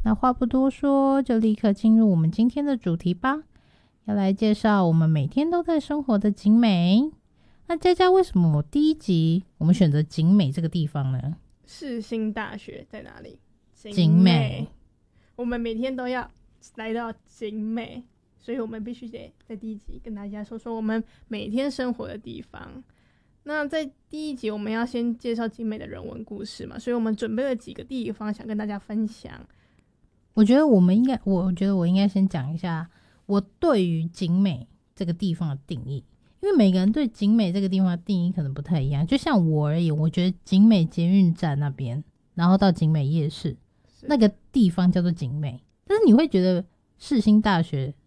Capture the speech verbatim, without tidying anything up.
那话不多说，就立刻进入我们今天的主题吧。要来介绍我们每天都在生活的景美。那佳佳，为什么我第一集我们选择景美这个地方呢？ 世新大学在哪里？ 景美。 我们每天都要来到景美，所以我们必须得在第一集跟大家说说我们每天生活的地方。那在第一集我们要先介绍景美的人文故事嘛，所以我们准备了几个地方想跟大家分享。 我觉得我们应该，我觉得我应该先讲一下我对于景美这个地方的定义，因为每个人对景美这个地方的定义可能不太一样。就像我而言，我觉得景美捷运站那边，然后到景美夜市那个地方叫做景美，但是你会觉得世新大学